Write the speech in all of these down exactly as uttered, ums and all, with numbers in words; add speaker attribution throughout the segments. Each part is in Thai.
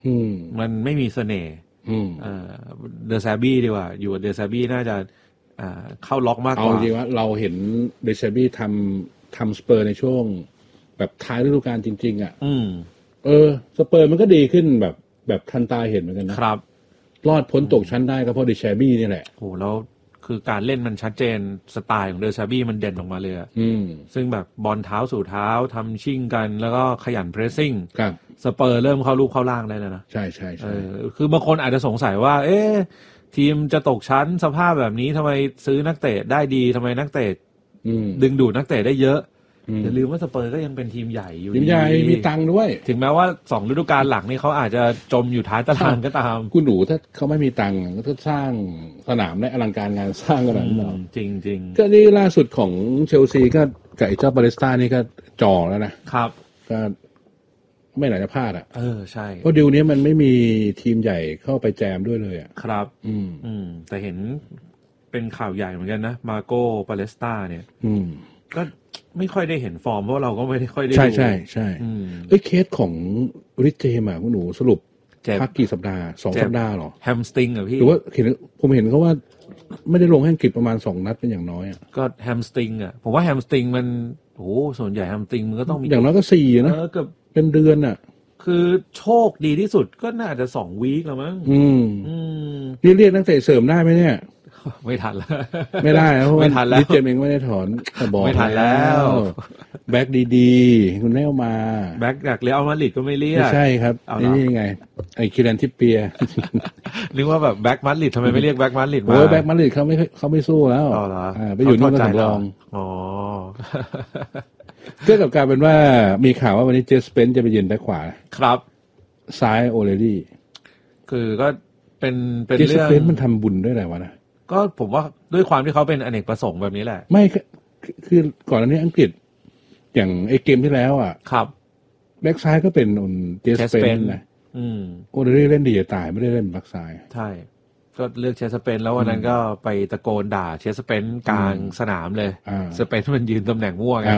Speaker 1: อืม
Speaker 2: มันไม่มีเสน่ห์เอ่อเดอแซบี้ดีกว่าอยู่เดอแซบี้น่าจะอ่าเข้าล็อกมากกว่า
Speaker 1: เอาจริงว่าเราเห็นเดอแซบี้ทำทำสเปอร์ในช่วงแบบท้ายฤดูกาลจริงๆอ่ะ
Speaker 2: อืม
Speaker 1: เออสเปอร์มันก็ดีขึ้นแบบแบบทันตาเห็นเหมือนกันนะครับรอดพ้นตกชั้นได้ก็เพราะเดอแซบี้นี่แหละ
Speaker 2: โหแล้วคือการเล่นมันชัดเจนสไตล์ของเดอแซบี้มันเด่นออกมาเลย
Speaker 1: อืม
Speaker 2: ซึ่งแบบบอลเท้าสู่เท้าทำชิ่งกันแล้วก็ขยันเพรสซิ่ง
Speaker 1: ครับ
Speaker 2: สเปอร์เริ่มเข้าลูกเข้าล่างได้แล้วนะ
Speaker 1: ใช่ใช่ใช่
Speaker 2: คือบางคนอาจจะสงสัยว่า เอ๊ะทีมจะตกชั้นสภาพแบบนี้ทำไมซื้อนักเตะได้ดีทำไมนักเตะดึงดูดนักเตะได้เยอะอย่าลืมว่าสเปอร์ก็ยังเป็นทีมใหญ่อยู่
Speaker 1: ทีมใหญ่มีตังค์ด้วย
Speaker 2: ถึงแม้ว่าสองฤดูกาลหลังนี่เขาอาจจะจมอยู่ท้ายตารางก็ตาม
Speaker 1: คุณหนูถ้าเขาไม่มีตังค์ก็จะสร้างสนามได้อลังการงานสร้างขนาดนั้น
Speaker 2: จริงจริง
Speaker 1: ก็นี่ล่าสุดของเชลซีก็กับไอ้เจ้าบาเลสต้านี่ก็จองแล้วนะครับก็ไม่ไหนจะพลาดอ่ะ
Speaker 2: เออใช่
Speaker 1: เพราะดิวนี้มันไม่มีทีมใหญ่เข้าไปแจมด้วยเลยอ่ะ
Speaker 2: ครับ
Speaker 1: อืม
Speaker 2: อืมแต่เห็นเป็นข่าวใหญ่เหมือนกันนะมาโกปาเลสตาเนี่ย
Speaker 1: อืม
Speaker 2: ก็ไม่ค่อยได้เห็นฟอร์มเพราะเราก็ไม่ได้ค่อยได้
Speaker 1: ใช่ใช่ใช่เอ้ยเคสของริเจมอ่ะคุณหนูสรุปพักกี่สัปดาห์สองสัปดาห์หรอ
Speaker 2: แฮมสตริงเหรอพี่
Speaker 1: หรือว่าเห็นผมเห็นเขาว่าไม่ได้ลงแข่งกิจประมาณสองนัดเป็นอย่างน้อยอ่ะ
Speaker 2: ก็แฮมสตริงอ่ะผมว่าแฮมสตริงมันโอ้ส่วนใหญ่แฮมสตริงมันก็ต้องมี
Speaker 1: อย่างน้อยก็สี่นะ
Speaker 2: เกือบ
Speaker 1: เป็นเดือนอ่ะ
Speaker 2: คือโชคดีที่สุดก็น่าจะสองวีคแล้วมั้ง
Speaker 1: อืมอืมนี่เรียกนักเตะเสริมได้ไหมเนี่ย
Speaker 2: ไม่ทันแล้ว
Speaker 1: ไม่ได้เพราะ
Speaker 2: ไม่ทันแล้ว
Speaker 1: ดิเจมเองไม่ได้ถอน
Speaker 2: บอกไม่ทันแล้ว
Speaker 1: แบ็กดีๆคุณไม่เอามา
Speaker 2: แบ็กจากเรอัลมาดริดก็ไม่เรียก
Speaker 1: ไม่ใช่ครับนี่ยังไงไอ้คิรันทิปเปีย
Speaker 2: นึกว่าแบบแบ็กมาดริดทำไมไม่เรียกแบ็กมาดริดมา
Speaker 1: โอ้แบ็กมาดริดเขาไม่เขาไม่สู้แล้ว
Speaker 2: อ๋อเหรอ
Speaker 1: ไปอยู่นู่นก็สำรอง
Speaker 2: อ๋อ
Speaker 1: เกี่ยวกับการเป็นว่ามีข่าวว่าวันนี้เจสเปนจะไปยืนแบ็คขวา
Speaker 2: ครับ
Speaker 1: ซ้ายโอเลรี่
Speaker 2: คือก็เป็นเป็น
Speaker 1: เรื่องเจสเปนมันทำบุญด้วยอะไรวะนะ
Speaker 2: ก็ผมว่าด้วยความที่เขาเป็นอเนกประสงค์แบบนี้แหละ
Speaker 1: ไม่คือก่อนหน้านี้อังกฤษอย่างไอเกมที่แล้วอ่ะ
Speaker 2: ครับ
Speaker 1: แบ็คซ้ายก็เป็นเจสเปนนะโอเลรี่เล่นดีจะตายไม่ได้เล่นแบ็คซ้าย
Speaker 2: ใช่ก็เลือกเชสเปนแล้ววันนั้นก็ไปตะโกนด่าเชสเปนกลางสนามเลยสเปนมันยืนตำแหน่งม่วงไง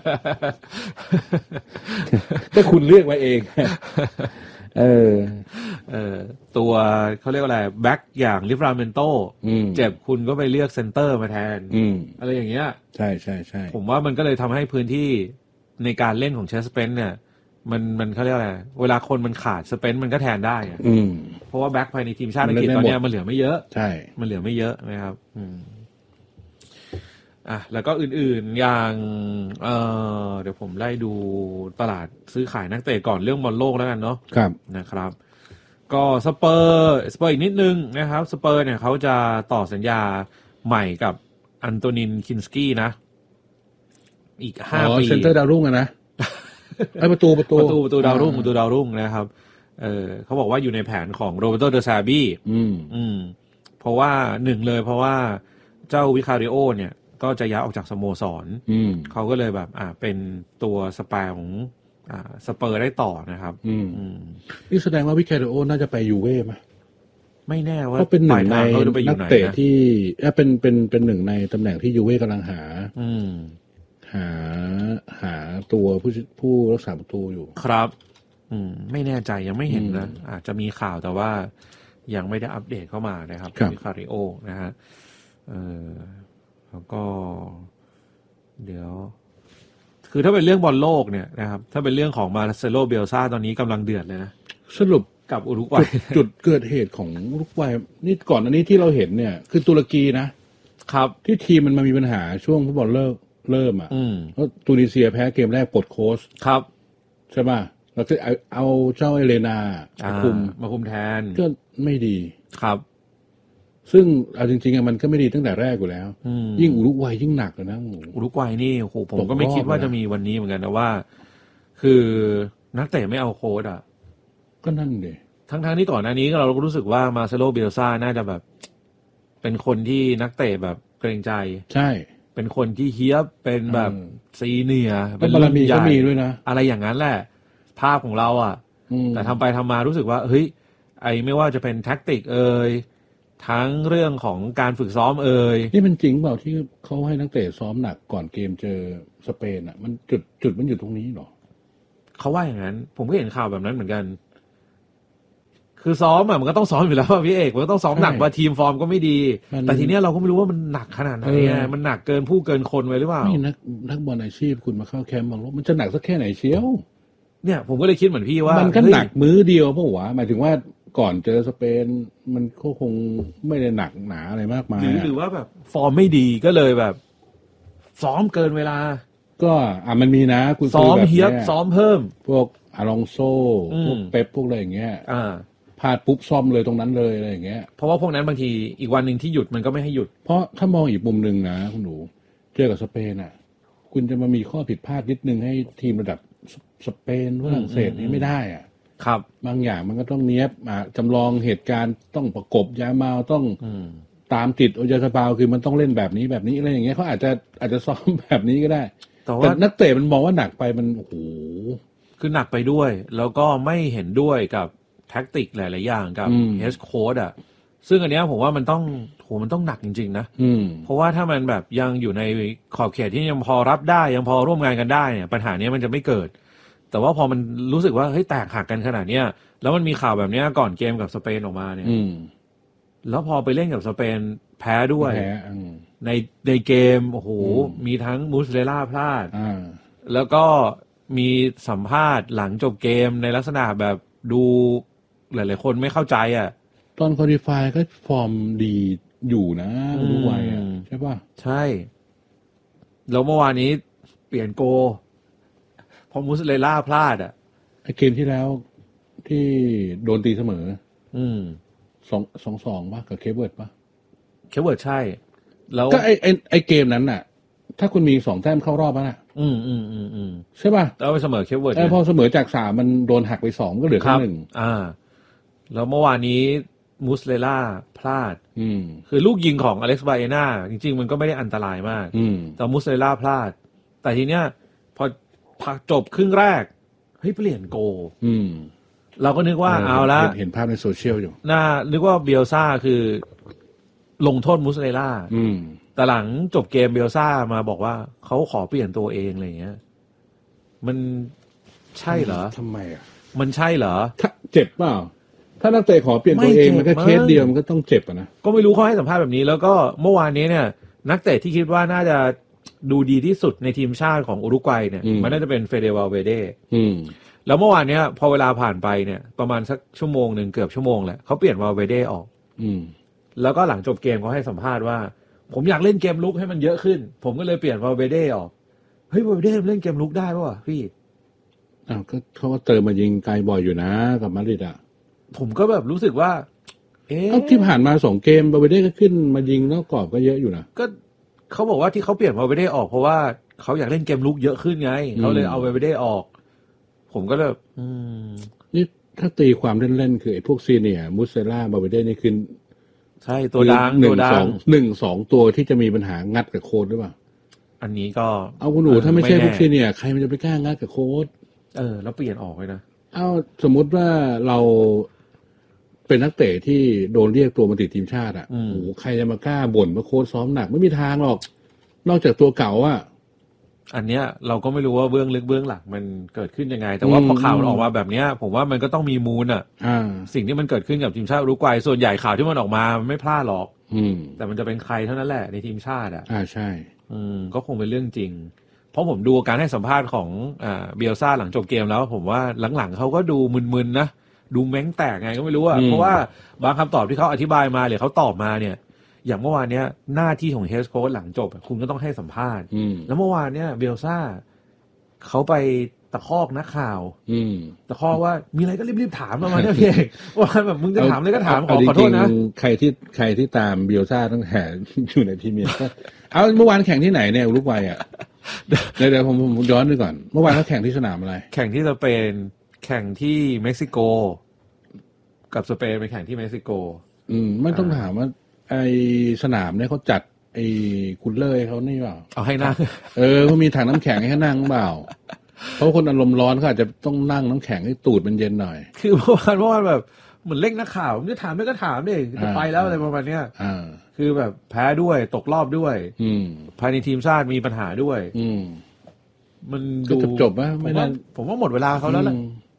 Speaker 1: ก็คุณเลือกมาเองเออ
Speaker 2: เออตัวเขาเรียกว่าอะไรแบ็คอย่างลิฟราเมนโตเจ็บคุณก็ไปเลือกเซนเตอร์มาแทนอะไรอย่างเงี้ย
Speaker 1: ใช่ใช่ใช่
Speaker 2: ผมว่ามันก็เลยทำให้พื้นที่ในการเล่นของเชสเปนเนี่ยมันมันเขาเรียกอะไรเวลาคนมันขาดสเปนมันก็แทนได้อะเพราะว่าแบ็คภายในทีมชาติอังกฤษตอนนี้มันเหลือไม่เยอะ
Speaker 1: ใช่
Speaker 2: มันเหลือไม่เยอะนะครับอืมอ่ะแล้วก็อื่นๆอย่างเอ่อเดี๋ยวผมไล่ดูตลาดซื้อขายนักเตะก่อนเรื่องบอลโลกแล้วกันเนาะ
Speaker 1: ครับ
Speaker 2: นะครับก็สเปอร์สเปอร์อีกนิดนึงนะครับสเปอร์เนี่ยเขาจะต่อสัญญาใหม่กับอันโตนินคินสกี้นะอีกห้าปี
Speaker 1: เซ็นเตอร์ดาวรุ่งอะนะไอ้ประตูประตู
Speaker 2: ประตูประตูดาวรุ่งประตูดาวรุ่งนะครับเออเขาบอกว่าอยู่ในแผนของโรเบโต เดอซาบี
Speaker 1: อืม
Speaker 2: อืมเพราะว่าหนึ่งเลยเพราะว่าเจ้าวิคาริโอเนี่ยก็จะย้ายออกจากสโมสรเขาก็เลยแบบอ่าเป็นตัวสปายของอ่าสเปอร์ได้ต่อนะครับ
Speaker 1: อืมนี่แสดงว่าวิคาริโอน่าจะไปยูเว่ไหม
Speaker 2: ไม่แน่ว่า
Speaker 1: เขาเป็นหนึ่งในนักเตะที่เป็นเป็นเป็นหนึ่งในตำแหน่งที่ยูเว่กำลังหา
Speaker 2: อืม
Speaker 1: หาหาตัวผู้ผู้รักษาประตูอยู่
Speaker 2: ครับอืมไม่แน่ใจยังไม่เห็นนะอาจจะมีข่าวแต่ว่ายังไม่ได้อัปเดตเข้ามานะครับวิคาริโอนะฮะเออแล้วก็เดี๋ยวคือถ้าเป็นเรื่องบอลโลกเนี่ยนะครับถ้าเป็นเรื่องของมาร์เซโลเบลซ่าตอนนี้กำลังเดือดเลยนะ
Speaker 1: สรุป
Speaker 2: กับอุรุกวัย
Speaker 1: จุดเกิดเหตุของอุรุกวัยนี่ก่อนอันนี้ที่เราเห็นเนี่ยคือตุรกีนะครับที่ทีมมันมามีปัญหาช่วงฟุตบอลเลิกเริ่มอ่ะเพราะตูนิเซียแพ้เกมแรกปลดโค้ช
Speaker 2: ครับ
Speaker 1: ใช่ป่ะแล้วก็เอาเจ้าเอเลนามาคุม
Speaker 2: มาคุมแทน
Speaker 1: ก็ไม่ดี
Speaker 2: ครับ
Speaker 1: ซึ่งเอาจริงๆมันก็ไม่ดีตั้งแต่แรกอยู่แล้วยิ่งอุรุกวัยยิ่งหนักเลยนะ
Speaker 2: อุรุกวัยนี่โหผมก็ไม่คิดว่าจะมีวันนี้เหมือนกันนะว่าคือนักเตะไม่เอาโค้ชอ่ะ
Speaker 1: ก็นั่นเดย
Speaker 2: ทั้งๆที่ก่อนหน้านี้เราก็รู้สึกว่ามาร์เซโลเบลซ่าน่าจะแบบเป็นคนที่นักเตะแบบเกรงใจ
Speaker 1: ใช่
Speaker 2: เป็นคนที่เฮี้ยบเป็นแบบซีเนียร์
Speaker 1: เป็นรุ่นใหญ่ด้วยนะ
Speaker 2: อะไรอย่างนั้นแหละภาพของเราอ่ะแต่ทำไปทำมารู้สึกว่าเฮ้ยไอไม่ว่าจะเป็นแท็กติกเอ่ยทั้งเรื่องของการฝึกซ้อมเอ่ย
Speaker 1: นี่มันจริงเปล่าที่เขาให้นักเตะซ้อมหนักก่อนเกมเจอสเปนอ่ะมันจุดจุดมันอยู่ตรงนี้หรอ
Speaker 2: เขาว่าอย่างนั้นผมก็เห็นข่าวแบบนั้นเหมือนกันคือซ้อมอ่ะมันก็ต้องซ้อมอยู่แล้วพี่เอกมันก็ต้องซ้อมหนักว่าทีมฟอร์มก็ไม่ดีแต่ทีเนี้ยเราก็ไม่รู้ว่ามันหนักขนาดไหนมันหนักเกินผู้เกินคนไว้หรือเปล่า
Speaker 1: ไม่นักนักบอลอาชีพคุณมาเข้าแคมป์บางรอบมันจะหนักสักแค่ไหนเชียว
Speaker 2: เนี่ยผมก็เลยคิดเหมือนพี่ว่า
Speaker 1: มันก็หนักมื้อเดียวเพราะว่าหมายถึงว่าก่อนเจอสเปนมันก็คงไม่ได้หนักหนาอะไรมากมาย
Speaker 2: หรือหรือว่าแบบฟอร์มไม่ดีก็เลยแบบซ้อมเกินเวลา
Speaker 1: ก็อ่ะมันมีนะคุณ
Speaker 2: ซ้อมเฮียบซ้อมเพิ่ม
Speaker 1: พวกอารองโซ่พวกเป๊ปพวกอะไรอย่างเงี้ยอ่าพลาดปุ๊บซ่อมเลยตรงนั้นเลยอะไรอย่างเงี้ย
Speaker 2: เพราะว่าพวกนั้นบางทีอีกวันหนึ่งที่หยุดมันก็ไม่ให้หยุด
Speaker 1: เพราะถ้ามองอีกมุมนึงนะคุณหนูเจอกับสเปนอ่ะคุณจะมามีข้อผิดพลาดนิดนึงให้ทีมระดับสเปนฝรั่งเศสนี้ไม่ได้อ่ะ
Speaker 2: ครับ
Speaker 1: บางอย่างมันก็ต้องเนี้ยบอ่ะจำลองเหตุการณ์ต้องประกบยามาต้องตามติดโอยาสปาวคือมันต้องเล่นแบบนี้แบบนี้อะไรอย่างเงี้ยเขาอาจจะอาจจะซ้อมแบบนี้ก็ได้แต่นักเตะมันมองว่าหนักไปมันโอ้โห
Speaker 2: คือหนักไปด้วยแล้วก็ไม่เห็นด้วยกับแท็กติกหลายๆอย่างกับเฮดโค้ชอ่ะซึ่งอันเนี้ยผมว่ามันต้องโหมันต้องหนักจริงๆนะเพราะว่าถ้ามันแบบยังอยู่ในขอบเขตที่ยังพอรับได้ยังพอร่วมงานกันได้เนี่ยปัญหานี้มันจะไม่เกิดแต่ว่าพอมันรู้สึกว่าเฮ้ยแตกหักกันขนาดเนี้ยแล้วมันมีข่าวแบบเนี้ยก่อนเกมกับสเปนออกมาเนี่ยแล้วพอไปเล่นกับสเปนแพ้ด้วยในในเกมโอ้โหมีทั้งมูสเลล่าพลาดแล้วก็มีสัมภาษณ์หลังจบเกมในลักษณะแบบดูหลายๆคนไม่เข้าใจอ่ะ
Speaker 1: ตอนคอลิฟายก็ฟอร์มดีอยู่นะดูไวอ่ะใช่ป่ะ
Speaker 2: ใช่แล้วเมื่อวานนี้เปลี่ยนโกพอมูสเลล่าพลาดอ่ะ
Speaker 1: ไอเกมที่แล้วที่โดนตีเสมออืมสองสองสองป่ะกับเคเบิร์ดป่ะ
Speaker 2: เคเบิร์ดใช่
Speaker 1: แล้วก็ไอไอไอเกมนั้นน่ะถ้าคุณมีสองแต้มเข้ารอบแล้วน่ะ
Speaker 2: อืมอืมอืมอืม
Speaker 1: ใช่ป่ะ
Speaker 2: แล้วไปเสมอเคเบิร์ด
Speaker 1: พอเสมอจากสามมันโดนหักไปสองก็เหลือแค่หนึ่ง
Speaker 2: อ่าแล้วเมื่อวานนี้มูสเลล่าพลาดอืมคือลูกยิงของอเล็กซ์บาเอน่าจริงๆมันก็ไม่ได้อันตรายมากอืมแต่มูสเลล่าพลาดแต่ทีเนี้ยพอพักจบครึ่งแรกเฮ้ยเปลี่ยนโกอืมเราก็นึกว่าเอาละ
Speaker 1: เห็นภาพในโซเชียลอยู่
Speaker 2: น่านึกว่าเบียลซ่าคือลงโทษมูสเลล่าอืมแต่หลังจบเกมเบียลซ่ามาบอกว่าเขาขอเปลี่ยนตัวเองอะไรเงี้ยมันใช่เหรอ
Speaker 1: ทำไมอ่ะ
Speaker 2: มันใช่เหรอ
Speaker 1: ถ้าเจ็บเปล่าถ้านักเตะขอเปลี่ยนตัวเองมันก็เคสเดียวมันก็ต้องเจ็บอ่ะนะ
Speaker 2: ก็ไม่รู้เขาให้สัมภาษณ์แบบนี้แล้วก็เมื่อวานนี้เนี่ยนักเตะที่คิดว่าน่าจะดูดีที่สุดในทีมชาติของอุรุกวัยเนี่ยมันน่าจะเป็นเฟเดวาลเวเดแล้วเมื่อวานเนี้ยพอเวลาผ่านไปเนี่ยประมาณสักชั่วโมงหนึ่งเกือบชั่วโมงแหละเขาเปลี่ยนวาลเวเดออกแล้วก็หลังจบเกมเขาให้สัมภาษณ์ว่าผมอยากเล่นเกมลุกให้มันเยอะขึ้นผมก็เลยเปลี่ยนวาลเวเดออกเฮ้ยวาลเวเดเล่นเกมลุกได้ป่ะวะพี่
Speaker 1: อ้าวก็เขาก็เติมมายิงไกลบ่อยอยู่นะกับมาดริดอ่ะ
Speaker 2: ผมก็แบบรู้สึกว่า
Speaker 1: เอ๊ะที่ผ่านมาสองเกมวาลเวเดก็ขึ้นมายิงนอกกรอบก็เยอะอยู่นะ
Speaker 2: ก็เขาบอกว่าที่เขาเปลี่ยนวาลเวเดออกเพราะว่าเขาอยากเล่นเกมลุกเยอะขึ้นไงเขาเลยเอาวาลเวเดออกผมก็เลยอืม
Speaker 1: นี่ถ้าตีความเล่นๆคือไอ้พวกซีเนียร์มูสเซล่าบาเวเดนี่คือ
Speaker 2: ใช่ตัวดัง
Speaker 1: ตัวดังหนึ่งสองตัวที่จะมีปัญหางัดกับโค้ดหรือเปล่า
Speaker 2: อันนี้ก็
Speaker 1: เอาคุณหนูถ้าไม่ใช่พวกซีเนียร์ใครมันจะไปกล้างัดกับโค้ด
Speaker 2: เออแล้วเปลี่ยนออกเลยนะ
Speaker 1: เอาสมมุติว่าเราเป็นนักเตะที่โดนเรียกตัวมาติดทีมชาติอ่ะโอ้โหใครจะมากล้าบ่นว่าโค้ดซ้อมหนักไม่มีทางหรอกนอกจากตัวเก่าอ่ะ
Speaker 2: อันเนี้ยเราก็ไม่รู้ว่าเบื้องลึกเบื้องหลังมันเกิดขึ้นยังไงแต่ว่าพอข่าวมันออกมาแบบเนี้ยผมว่ามันก็ต้องมีมูลอ่ะสิ่งที่มันเกิดขึ้นกับทีมชาติอุรุกวัยส่วนใหญ่ข่าวที่มันออกมามันไม่พลาดหรอกแต่มันจะเป็นใครเท่านั้นแหละในทีมชาติอ่ะ
Speaker 1: อ่าใช่
Speaker 2: อืมก็คงเป็นเรื่องจริงเพราะผมดูการให้สัมภาษณ์ของอ่าเบียลซ่าหลังจบเกมแล้วผมว่าหลังๆเขาก็ดูมึนๆนะดูแม้งแตกไงก็ไม่รู้อ่ะเพราะว่าบางคำตอบที่เขาอธิบายมาหรือเขาตอบมาเนี่ยอย่างเมื่อวานเนี้ยหน้าที่ของเฮดโค้ชหลังจบคุณก็ต้องให้สัมภาษณ์แล้วเมื่อวานเนี้ยเบลซ่าเขาไปตะคอกนักข่าวตะคอกว่ามีอะไรก็รีบๆถามประมาณนี้พี่เอกว่าแบบมึงจะถามอะไรก็ถามขอขอโทษนะ
Speaker 1: ใครที่ใครที่ตามเบลซ่าตั้งแต่อยู่ในพรีเมียร์เอาเมื่อวานแข่งที่ไหนเนี่ยอุรุกวัยอ่ะเดี๋ยวผมผมย้อนดูก่อนเมื่อวานเขาแข่งที่สนามอะไร
Speaker 2: แข่งที่สเปนแข่งที่เม็กซิโกกับสเปนไปแข่งที่เม็กซิโก
Speaker 1: อืมไม่ต้องถามว่าไอสนามเนี่ยเขาจัดไอ้คูลเลอร์เขานี่เปล่า
Speaker 2: เอาให้นั่ง
Speaker 1: เออเขามีถังน้ำแข็งให้นั่งเปล่าเพราะคนอารมณ์ร้อนเขาอาจจะต้องนั่งน้ำแข็งให้ตูดมันเย็นหน่อย
Speaker 2: คือเมื่อวานเมื่อวานแบบเหมือนเล่นนักข่าวมึงจะถามไม่ก็ถามดิจะไปแล้วอะไรประมาณเนี้ยคือแบบแพ้ด้วยตกรอบด้วยอืมภายในทีมชาติมีปัญหาด้วยอืมมันดู
Speaker 1: จบๆป่ะไม่นาน
Speaker 2: ผมว่าหมดเวลาเขาแล้วแหละ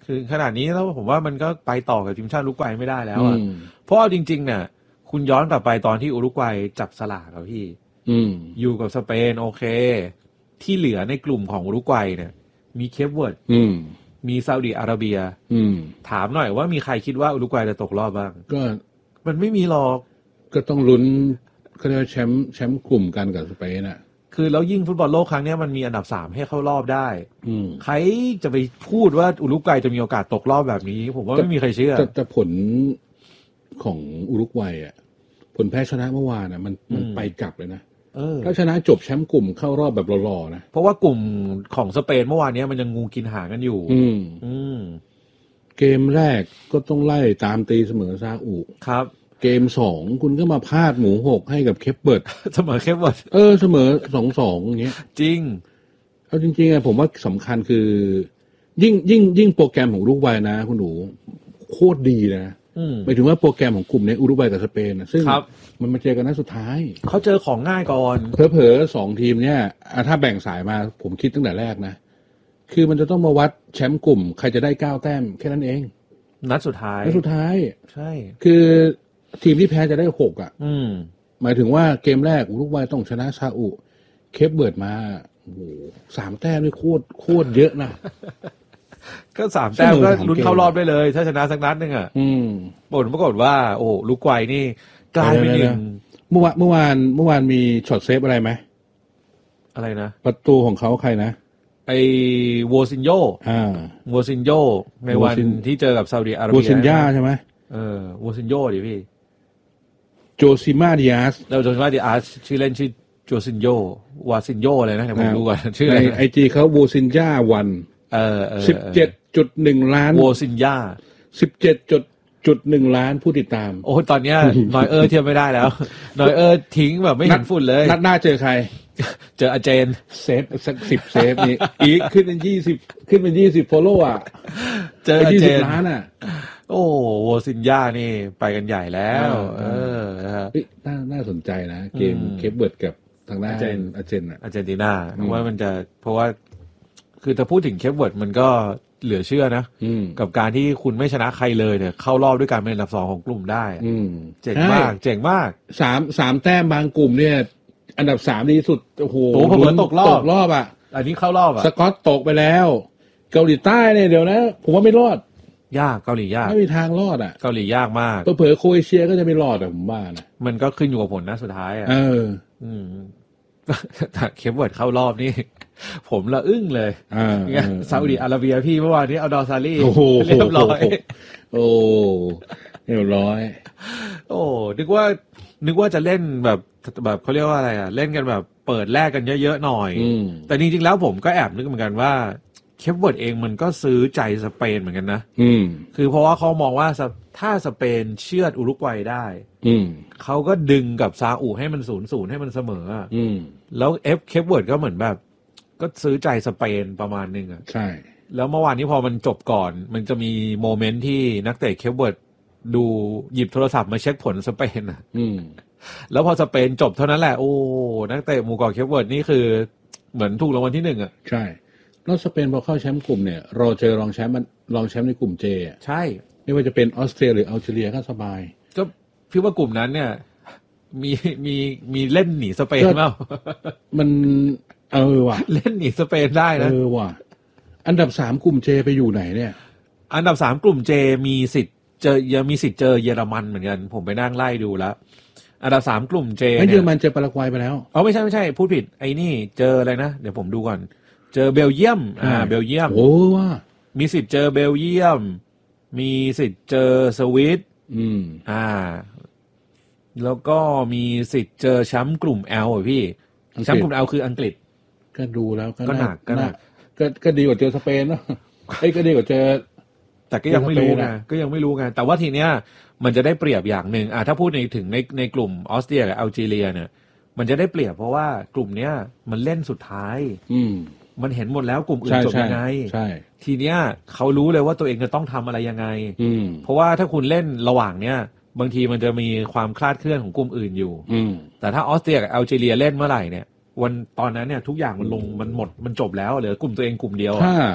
Speaker 2: คือขนาดนี้แล้วผมว่ามันก็ไปต่อกับทีมชาติอุรุกวัยไม่ได้แล้วอ่ะเพราะเอาจริงๆเนี่ยคุณย้อนกลับไปตอนที่อุรุกวัยจับสลากกับพี่อยู่กับสเปนโอเคที่เหลือในกลุ่มของอุรุกวัยเนี่ยมีเคปเวิร์ดมีซาอุดิอาระเบียถามหน่อยว่ามีใครคิดว่าอุรุกวัยจะตกรอบบ้าง
Speaker 1: ก็
Speaker 2: มันไม่มีหรอก
Speaker 1: ก็ต้องลุ้นเขาเรียกว่าแชมป์แชมป์กลุ่มกันกับสเปนน่ะ
Speaker 2: คือแล้วยิ่งฟุตบอลโลกครั้งนี้มันมีอันดับสามให้เข้ารอบได้ใครจะไปพูดว่าอุรุกวัยจะมีโอกาสตกรอบแบบนี้ผมว่าไม่มีใครเชื่อ
Speaker 1: แต่ผลของอุรุกวัยอ่ะผลแพ้ชนะเมื่อวานอ่ะมันมันไปกลับเลยนะถ้าชนะจบแชมป์กลุ่มเข้ารอบแบบหล่อๆนะ
Speaker 2: เพราะว่ากลุ่มของสเปนเมื่อวานนี้มันยังงูกินหางกันอยู่
Speaker 1: อืมอืมเกมแรกก็ต้องไล่ตามตีเสมอซาอุ
Speaker 2: ครับ
Speaker 1: เกมสองคุณก็มาพลาดหมูหกให้กับเคปเบิร์ด
Speaker 2: เสมอเคปเบิร์ด
Speaker 1: เออเสมอสองสองอย่างเงี้ย
Speaker 2: จริง
Speaker 1: เอาจริงๆอะผมว่าสำคัญคือยิ่งยิ่งยิ่งโปรแกรมของอุรุกวัยนะคุณหนูโคตรดีนะหมายถึงว่าโปรแกรมของกลุ่มนี้อุรุกวัยกับสเปนนะซึ่งมันมาเจอกันนัดสุดท้าย
Speaker 2: เขาเจอของง่ายก่อน
Speaker 1: เผลอๆสองทีมเนี่ยถ้าแบ่งสายมาผมคิดตั้งแต่แรกนะคือมันจะต้องมาวัดแชมป์กลุ่มใครจะได้เก้าแต้มแค่นั้นเอง
Speaker 2: นัดสุดท้าย
Speaker 1: นัดสุดท้าย
Speaker 2: ใช่
Speaker 1: คือทีมที่แพ้จะได้หกอ่ะหมายถึงว่าเกมแรกอุรุกวัยต้องชนะซาอุเคปเบิร์ดมาโอ้โหสามแต้มนี่โคตรโคตรเยอะนะ
Speaker 2: ก็สามแต้มก็ลุ้นเข้ารอบได้เลยถ้าชนะสักนัดนึงอ่ะผลปรากฏว่าโอ้อุรุกวัยนี่กลายเป็นหนึ่ง
Speaker 1: เมื่อวานเมื่อวานเมื่อวานมีช็อตเซฟอะไรไหม
Speaker 2: อะไรนะ
Speaker 1: ประตูของเขาใครนะ
Speaker 2: ไอโวซินโญ
Speaker 1: อ่า
Speaker 2: โวซินโญในวันที่เจอกับซาอุดิอาระเบีย
Speaker 1: โวซินญาใช่ไหม
Speaker 2: เออโวซินโญดิพี่
Speaker 1: โจซิมาดิอาส
Speaker 2: แล้วโจซิมาดิอาสชื่อเล่นชื่อโจซินโญวาซินโญอะไรนะเดี๋ยวผมดูก่อนชื่ออะไร
Speaker 1: ไอจีเขาโวซินญาวัน
Speaker 2: เออเออ
Speaker 1: สิบเจ็ดจุดหนึ่งล้าน
Speaker 2: โวซินญา
Speaker 1: สิบเจ็ดจุดจุดหนึ่งล้านผู้ติดตาม
Speaker 2: โอ้ตอนเนี้ยนอยเออร์เทียบไม่ได้แล้วนอยเออร์ทิ้งแบบไม่เห็นฝุ่นเลย
Speaker 1: นัดหน้าเจอใคร
Speaker 2: เจออาเจน
Speaker 1: เซฟสักสิบเซฟนี่อีกขึ้นเป็นยี่สิบขึ้นเป็นยี่สิบโฟโล่อ่ะ
Speaker 2: เจออาเจน
Speaker 1: ล้านอ่ะ
Speaker 2: โอ้โวซินญานี่ไปกันใหญ่แล้วเออ
Speaker 1: นะครับน่าน่าสนใจนะเกมเคปเบิร์ดกับทางด้านอาเจนอ่ะ
Speaker 2: อาร์เจนตินาเพราะว่ามันจะเพราะว่าคือถ้าพูดถึงเคปเบิร์ดมันก็เหลือเชื่อนะกับการที่คุณไม่ชนะใครเลยเนี่ยเข้ารอบด้วยการเป็นอันดับสองของกลุ่มได้เจ๋งมากเจ๋งมาก
Speaker 1: สามสามแต้มบางกลุ่มเนี่ยอันดับสามดีสุดโอ้โห
Speaker 2: โอ้ผมตกรอบ
Speaker 1: ตกรอบอ่ะ
Speaker 2: อันนี้เข้ารอบอ่ะ
Speaker 1: สกอตตกไปแล้วเกาหลีใต้เนี่ยเดี๋ยวนะผมว่าไม่รอด
Speaker 2: ยากเกาหลียาก
Speaker 1: ไม่มีทางรอดอ่ะ
Speaker 2: เกาหลียากมาก
Speaker 1: เผลอๆโครเอเชียก็จะไม่รอดอ่ะผมว่านะ
Speaker 2: มันก็ขึ้นอยู่กับผลนะสุดท้ายอ่ะ
Speaker 1: เออ
Speaker 2: อืมแต่เคปเวิร์ดเข้ารอบนี่ผมละอึ้งเลย
Speaker 1: อ่า
Speaker 2: ซาอุดิอาระเบียพี่เมื่อวานนี้เอาดอซารี่
Speaker 1: เรียบร้อยโอ้เรียบร้อย
Speaker 2: โอ้นึกว่านึกว่าจะเล่นแบบแบบเขาเรียกว่าอะไรอ่ะเล่นกันแบบเปิดแลกกันเยอะๆหน่อยแต่จริงๆแล้วผมก็แอบนึกเหมือนกันว่าเคปเวิร์ดเองมันก็ซื้อใจสเปนเหมือนกันนะคือเพราะว่าเขามองว่าถ้าสเปนเชือดอุรุกวัยได้เขาก็ดึงกับซาอุให้มันศูนย์ศูนย์ให้มันเสมอแล้วเอฟเคปเวิร์ดก็เหมือนแบบก็ซื้อใจสเปนประมาณนึงอ่ะ
Speaker 1: ใช่
Speaker 2: แล้วเมื่อวานนี้พอมันจบก่อนมันจะมีโมเมนต์ที่นักเตะเคปเวิร์ดดูหยิบโทรศัพท์มาเช็คผลสเปนอ่ะแล้วพอสเปนจบเท่านั้นแหละโอ้นักเตะหมู่เกาะเคปเวิร์ดนี่คือเหมือนถูกรางวัลที่หนึ่งอ่ะ
Speaker 1: ใช่แล้วสเปนพอเข้าแชมป์กลุ่มเนี่ยรอเจอรองแชมป์มันรองแชมป์ในกลุ่มเจอ่ะ
Speaker 2: ใช่
Speaker 1: ไม่ว่าจะเป็นออสเตรียหรืออัลจีเรียก็สบาย
Speaker 2: ก็พี่ว่ากลุ่มนั้นเนี่ยมีมีมีเล่นหนีสเปนเปล่า
Speaker 1: มันเออว่ะ
Speaker 2: เล่นหนีสเปนได้นะ
Speaker 1: เออว่ะอันดับสามกลุ่มเจไปอยู่ไหนเนี่ย
Speaker 2: อันดับสามกลุ่มเจมีสิทธิ์เจอยังมีสิทธิ์เจอเยอรมันเหมือนกันผมไปนั่งไล่ดูแล้วอันดับสามกลุ่มเจ
Speaker 1: เนี่ยเยอรมันเจอปารากวัยไปแล้ว
Speaker 2: อ๋อไม่ใช่ไม่ใช่พูดผิดไอ้นี่เจออะไรนะเดี๋ยวผมดูก่อนเจอเบลเยียมอ่าเบลเยียม
Speaker 1: โอ้ว่ะ
Speaker 2: มีสิทธิ์เจอเบลเยียมมีสิทธิ์เจอสวิต
Speaker 1: อืม
Speaker 2: อ่าแล้วก็มีสิทธิ์เจอแชมป์กลุ่ม L อ่ะพี่แชมป์กลุ่ม L คืออังกฤษ
Speaker 1: ก็ดูแล้ว
Speaker 2: ก็หนักก็หนัก
Speaker 1: ก็ก็ดีกว่าเจอสเปนเนาะไอ้ก็ดีกว่าเจอ
Speaker 2: แต่ก็ยังไม่รู้ไงก็ยังไม่รู้ไงแต่ว่าทีเนี้ยมันจะได้เปรียบอย่างหนึ่งอ่ะถ้าพูดในถึงในในกลุ่มออสเตรียกับอัลจีเรียเนี่ยมันจะได้เปรียบเพราะว่ากลุ่มเนี้ยมันเล่นสุดท้าย
Speaker 1: อืม
Speaker 2: มันเห็นหมดแล้วกลุ่มอื่นจบยังไง
Speaker 1: ใช่
Speaker 2: ทีเนี้ยเขารู้เลยว่าตัวเองจะต้องทำอะไรยังไงเพราะว่าถ้าคุณเล่นระหว่างเนี้ยบางทีมันจะมีความคลาดเคลื่อนของกลุ่มอื่นอยู่แต่ถ้าออสเตรียกับอัลจีเรียเล่นเมื่อไหร่เนี่ยวันตอนนั้นเนี่ยทุกอย่างมันลงมันหมดมันจบแล้วเหลือกลุ่มตัวเองกลุ่มเดียว
Speaker 1: ถ้า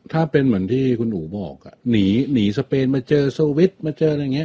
Speaker 1: ถ้าเป็นเหมือนที่คุณอู๋บอกอะหนีหนีสเปนมาเจอสวิตมาเจออะไรเงี้ย